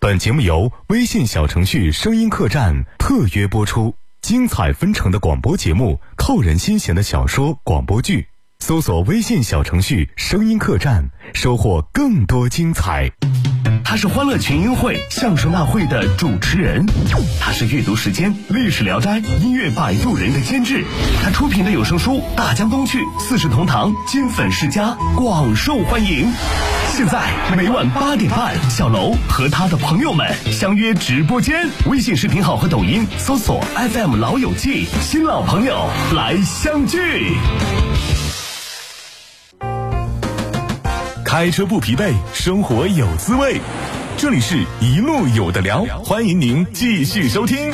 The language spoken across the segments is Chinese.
本节目由微信小程序声音客栈特约播出，精彩纷呈的广播节目，扣人心弦的小说广播剧，搜索微信小程序声音客栈，收获更多精彩。 他是欢乐群英会相声大会的主持人，他是阅读时间历史聊斋音乐摆渡人的监制，他出品的有声书大江东去四世同堂金粉世家广受欢迎。现在每晚8点半，小楼和他的朋友们相约直播间，微信视频号和抖音搜索 FM 老友记，新老朋友来相聚。 开车不疲惫，生活有滋味。这里是一路有的聊，欢迎您继续收听。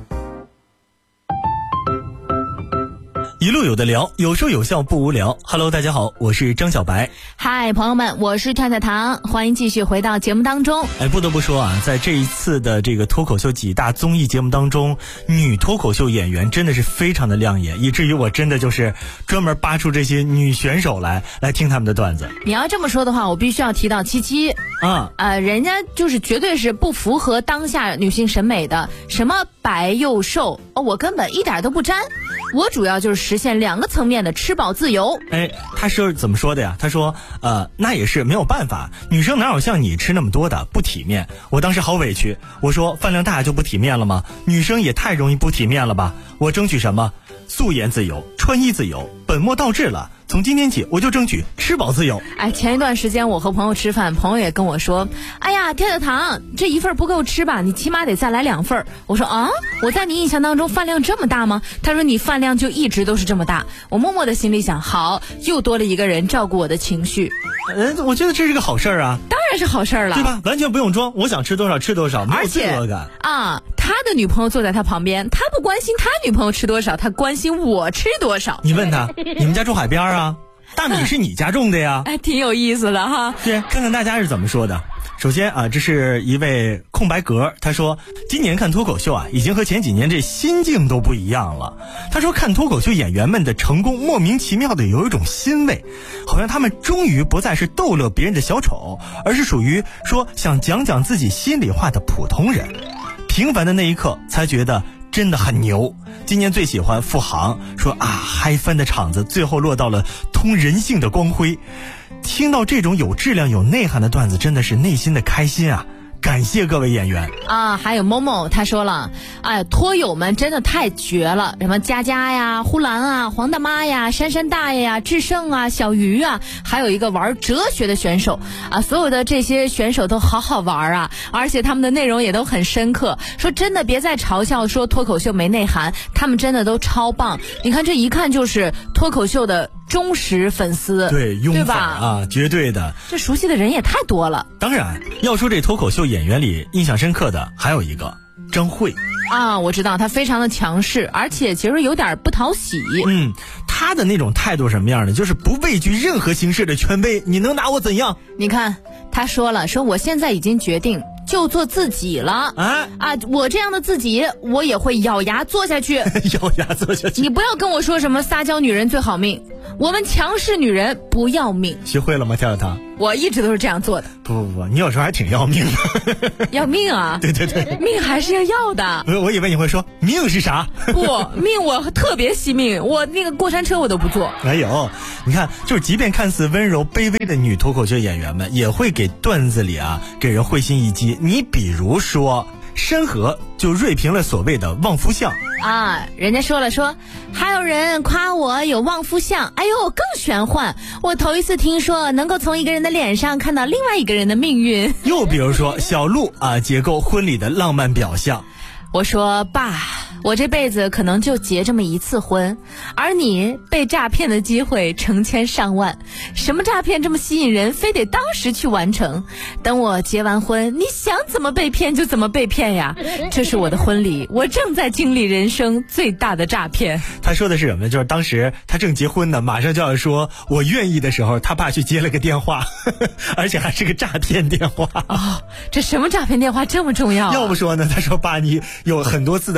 一路有的聊，有说有笑不无聊。Hello， 大家好，我是张小白。 嗨，朋友们，我是跳跳糖，欢迎继续回到节目当中。 不得不说啊，在这一次的这个脱口秀几大综艺节目当中，女脱口秀演员真的是非常的亮眼，以至于我真的就是专门扒出这些女选手来听他们的段子。 你要这么说的话，我必须要提到七七人家就是绝对是不符合当下女性审美的，什么白又瘦，我根本一点都不沾。我主要就是实现2个层面的吃饱自由。 他是怎么说的呀？他说那也是没有办法，女生哪有像你吃那么多的，不体面。我当时好委屈，我说饭量大就不体面了吗？女生也太容易不体面了吧。我争取什么？素颜自由，穿衣自由，本末倒置了。从今天起我就争取吃饱自由。 前一段时间我和朋友吃饭，朋友也跟我说，哎呀，跳跳糖，这一份不够吃吧，你起码得再来2份。我说我在你印象当中饭量这么大吗？他说你饭量就一直都是这么大。我默默的心里想，好，又多了一个人照顾我的情绪。 我觉得这是个好事啊。 当然是好事了， 对吧？完全不用装，我想吃多少吃多少，没有罪恶感他的女朋友坐在他旁边，他不关心他女朋友吃多少，他关心我吃多少。 你问他，你们家住海边啊？大米是你家种的呀？ 挺有意思的哈。 对，看看大家是怎么说的。首先这是一位空白格，他说今年看脱口秀已经和前几年这心境都不一样了。他说看脱口秀演员们的成功莫名其妙的有一种欣慰，好像他们终于不再是逗乐别人的小丑，而是属于说想讲讲自己心里话的普通人。平凡的那一刻才觉得真的很牛。今年最喜欢付航说嗨翻的场子最后落到了通人性的光辉。听到这种有质量有内涵的段子，真的是内心的开心啊。感谢各位演员还有某某他说了，脱友们真的太绝了，什么佳佳呀、呼兰黄大妈呀、珊珊大爷呀、智胜小鱼还有一个玩哲学的选手所有的这些选手都好好玩而且他们的内容也都很深刻。说真的，别再嘲笑说脱口秀没内涵，他们真的都超棒。你看这一看就是脱口秀的忠实粉丝， 对，拥粉绝对的。 这熟悉的人也太多了。 当然要说这脱口秀演员里印象深刻的还有一个张慧我知道他非常的强势，而且其实有点不讨喜。 他的那种态度什么样的，就是不畏惧任何形式的权威，你能拿我怎样？ 你看他说了，说我现在已经决定就做自己了我这样的自己我也会咬牙做下去咬牙做下去。 你不要跟我说什么撒娇女人最好命，我们强势女人不要命。 学会了吗，跳跳糖？ 我一直都是这样做的。 不，你有时候还挺要命的。 要命啊？ 对对对， 命还是要的。 我以为你会说命是啥？ 不，命我特别惜命，我那个过山车我都不坐。 你看，就是即便看似温柔卑微的女脱口秀演员们，也会给段子里给人会心一击。你比如说山河就锐评了所谓的旺夫相人家说还有人夸我有旺夫相，更玄幻，我头一次听说能够从一个人的脸上看到另外一个人的命运。 又比如说小鹿结构婚礼的浪漫表象。 我说爸，我这辈子可能就结这么一次婚，而你被诈骗的机会成千上万，什么诈骗这么吸引人，非得当时去完成？等我结完婚，你想怎么被骗就怎么被骗呀！这是我的婚礼，我正在经历人生最大的诈骗。 他说的是什么？就是当时他正结婚呢，马上就要说我愿意的时候，他爸去接了个电话，而且还是个诈骗电话。 这什么诈骗电话这么重要？ 要不说呢，他说爸，你有很多次的被诈骗的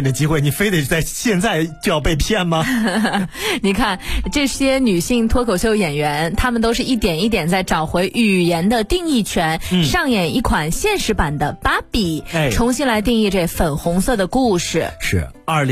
着机会，你非得在现在就要被骗吗？ 你看这些女性脱口秀演员，她们都是一点一点在找回语言的定义权，上演一款现实版的芭比，重新来定义这粉红色的故事。 是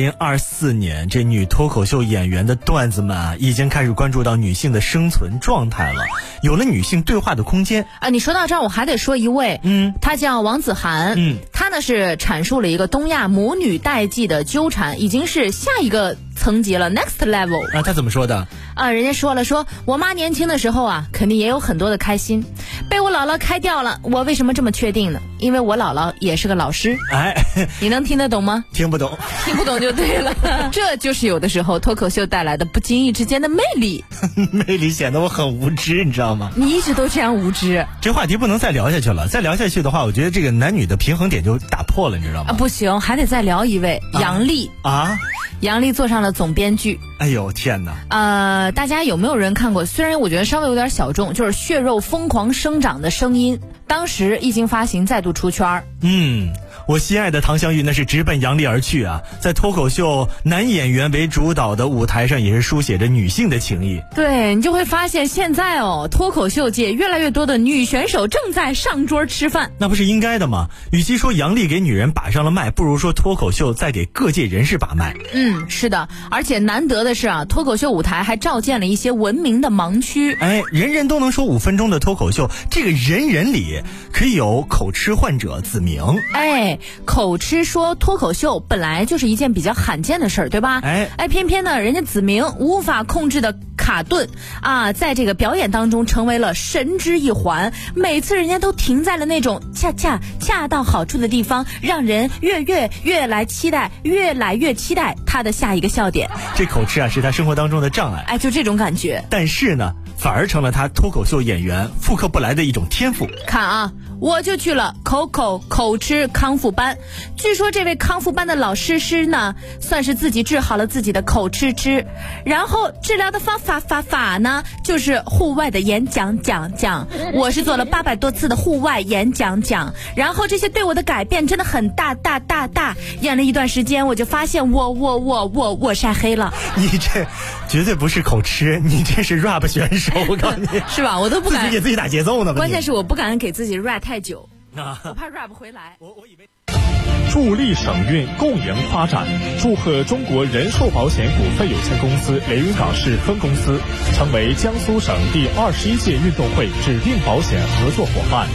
2024年，这女脱口秀演员的段子们啊，已经开始关注到女性的生存状态了，有了女性对话的空间啊。你说到这儿，我还得说一位，她叫王子涵，她呢是阐述了一个东亚母女代际的纠缠，已经是下一个层级了 ，next level 啊。她怎么说的？ 人家说了，我妈年轻的时候啊，肯定也有很多的开心，被我姥姥开掉了。我为什么这么确定呢？因为我姥姥也是个老师。你能听得懂吗？ 听不懂， 听不懂就对了。这就是有的时候脱口秀带来的不经意之间的魅力。 魅力显得我很无知，你知道吗？ 你一直都这样无知。 这话题不能再聊下去了，再聊下去的话，我觉得这个男女的平衡点就打破了，你知道吗？ 不行，还得再聊一位杨笠啊。杨笠坐上了总编剧。 哎呦天哪！大家有没有人看过？虽然我觉得稍微有点小众，就是《血肉疯狂生长的声音》，当时一经发行，再度出圈。 我心爱的唐湘玉那是直奔杨笠而去啊，在脱口秀男演员为主导的舞台上，也是书写着女性的情谊。 对，你就会发现现在脱口秀界越来越多的女选手正在上桌吃饭。 那不是应该的吗？与其说杨笠给女人把上了脉，不如说脱口秀在给各界人士把脉。 是的，而且难得的是啊，脱口秀舞台还照见了一些文明的盲区。 人人都能说5分钟的脱口秀，这个人人里可以有口吃患者子明。 口吃说脱口秀本来就是一件比较罕见的事儿，对吧？偏偏呢，人家子明无法控制的卡顿啊，在这个表演当中成为了神之一环。每次人家都停在了那种恰到好处的地方，让人越来越期待他的下一个笑点。 这口吃啊，是他生活当中的障碍。 就这种感觉。 但是呢，反而成了他脱口秀演员复刻不来的一种天赋。 看啊，我就去了口吃康复班，据说这位康复班的老师呢，算是自己治好了自己的口吃，然后治疗的方法呢，就是户外的演讲。我是做了800多次的户外演讲，然后这些对我的改变真的很大。演了一段时间，我就发现我晒黑了。 你这绝对不是口吃，你这是 rap 选手，我告诉你。 是吧？我都不敢自己给自己打节奏呢。 关键是我不敢给自己 rap 太久，我怕 rap 回来。 我以为。 助力省运共赢发展，祝贺中国人寿保险股份有限公司连云港市分公司成为江苏省第21届运动会指定保险合作伙伴。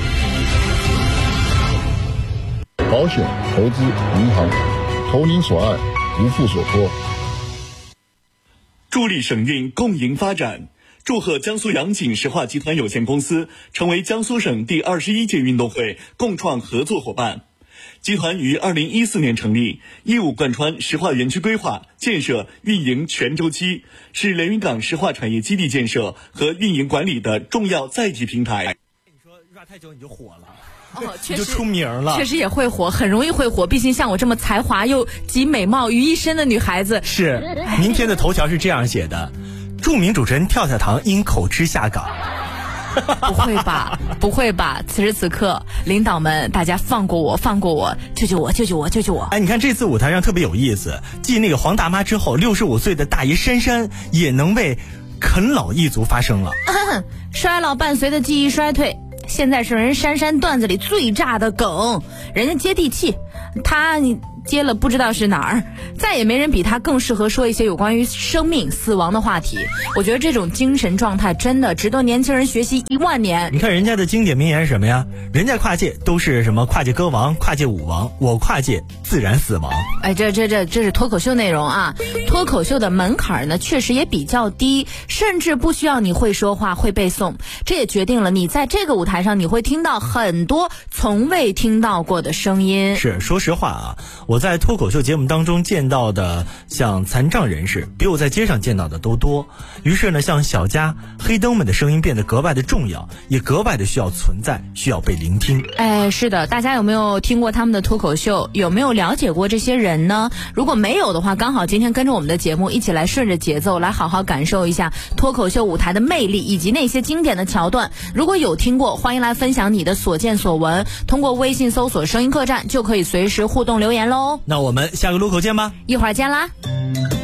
保险、投资、银行，投您所爱，无负所托。 助力省运共赢发展，祝贺江苏洋锦石化集团有限公司成为江苏省第21届运动会共创合作伙伴。集团于2014年成立，业务贯穿石化园区规划、建设、运营全周期，是连云港石化产业基地建设和运营管理的重要载体平台。 你说 rap 太久你就火了。 确实就出名了， 确实也会火，很容易会火。毕竟像我这么才华又集美貌于一身的女孩子。 是，明天的头条是这样写的：著名主持人跳跳糖因口吃下岗。 不会吧？此时此刻，领导们，大家放过我，救救我！ 你看这次舞台上特别有意思，继那个黄大妈之后，65岁的大爷珊珊也能为啃老一族发声了。 衰老伴随的记忆衰退。现在是人珊珊段子里最炸的梗，人家接地气，你接了不知道是哪儿，再也没人比他更适合说一些有关于生命死亡的话题。我觉得这种精神状态真的值得年轻人学习10000年。 你看人家的经典名言是什么呀？人家跨界都是什么跨界歌王、跨界舞王，我跨界自然死亡。 这是脱口秀内容啊。脱口秀的门槛呢确实也比较低，甚至不需要你会说话会背诵，这也决定了你在这个舞台上你会听到很多从未听到过的声音。 是，说实话啊，我在脱口秀节目当中见到的像残障人士比我在街上见到的都多，于是呢，像小佳、黑灯们的声音变得格外的重要，也格外的需要存在，需要被聆听。 是的，大家有没有听过他们的脱口秀？有没有了解过这些人呢？如果没有的话，刚好今天跟着我们的节目一起来顺着节奏来好好感受一下脱口秀舞台的魅力以及那些经典的桥段。如果有听过，欢迎来分享你的所见所闻，通过微信搜索声音客栈就可以随时互动留言喽。 喽。 那我们下个路口见吧， 一会儿见啦。